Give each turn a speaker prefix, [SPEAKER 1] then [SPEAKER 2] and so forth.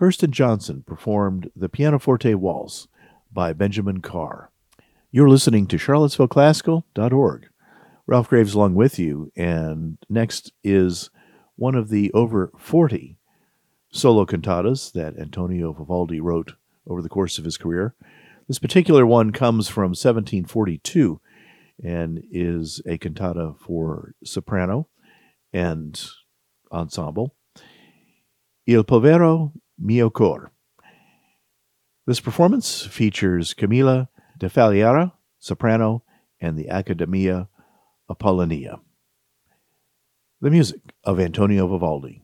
[SPEAKER 1] Kirsten Johnson performed the Pianoforte Waltz by Benjamin Carr. You're listening to charlottesvilleclassical.org. Ralph Graves along with you, and next is one of the over 40 solo cantatas that Antonio Vivaldi wrote over the course of his career. This particular one comes from 1742 and is a cantata for soprano and ensemble. Il povero mio cor. This performance features Camilla de Faliera, soprano, and the Accademia Apollonia. The music of Antonio Vivaldi.